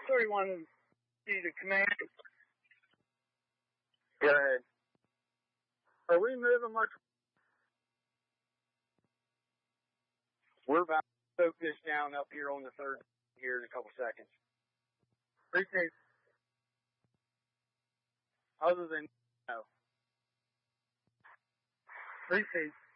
31 to command. Go ahead. Are we moving much? We're about to soak this down up here on the third here in a couple seconds. Appreciate. Other than, no. Appreciate.